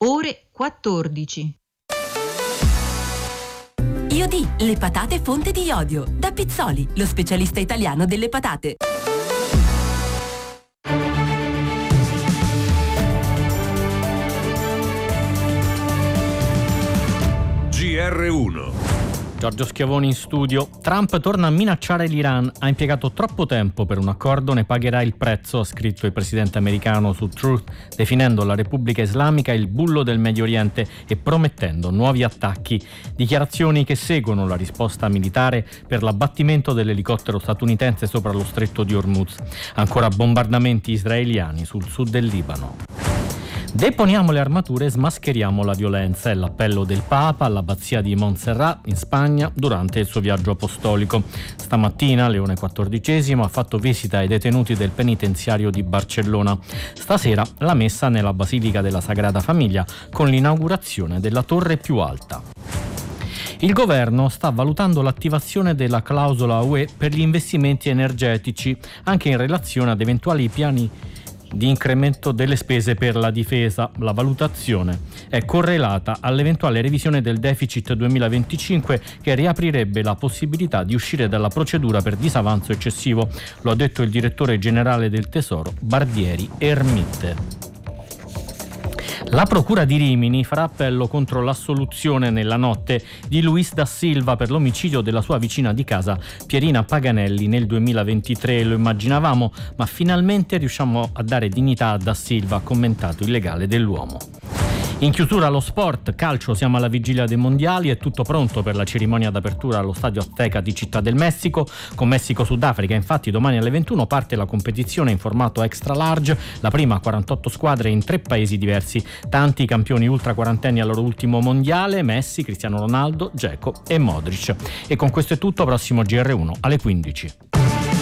ore 14. IOD, le patate fonte di iodio. Da Pizzoli, lo specialista italiano delle patate. GR1. Giorgio Schiavoni in studio. Trump torna a minacciare l'Iran. Ha impiegato troppo tempo per un accordo, ne pagherà il prezzo, ha scritto il presidente americano su Truth, definendo la Repubblica Islamica il bullo del Medio Oriente e promettendo nuovi attacchi. Dichiarazioni che seguono la risposta militare per l'abbattimento dell'elicottero statunitense sopra lo stretto di Hormuz. Ancora bombardamenti israeliani sul sud del Libano. Deponiamo le armature e smascheriamo la violenza, è l'appello del Papa all'abbazia di Montserrat in Spagna durante il suo viaggio apostolico. Stamattina Leone XIV ha fatto visita ai detenuti del penitenziario di Barcellona. Stasera la messa nella Basilica della Sagrada Famiglia con l'inaugurazione della torre più alta. Il governo sta valutando l'attivazione della clausola UE per gli investimenti energetici, anche in relazione ad eventuali piani di incremento delle spese per la difesa. La valutazione è correlata all'eventuale revisione del deficit 2025 che riaprirebbe la possibilità di uscire dalla procedura per disavanzo eccessivo, lo ha detto il direttore generale del Tesoro Barbieri Ermitte. La Procura di Rimini farà appello contro l'assoluzione nella notte di Luis da Silva per l'omicidio della sua vicina di casa Pierina Paganelli nel 2023. Lo immaginavamo, ma finalmente riusciamo a dare dignità a da Silva, ha commentato il legale dell'uomo. In chiusura allo sport, calcio, siamo alla vigilia dei mondiali, è tutto pronto per la cerimonia d'apertura allo Stadio Azteca di Città del Messico. Con Messico-Sudafrica infatti domani alle 21 parte la competizione in formato extra large, la prima a 48 squadre in 3 paesi diversi, tanti campioni ultra quarantenni al loro ultimo mondiale, Messi, Cristiano Ronaldo, Dzeko e Modric. E con questo è tutto, prossimo GR1 alle 15.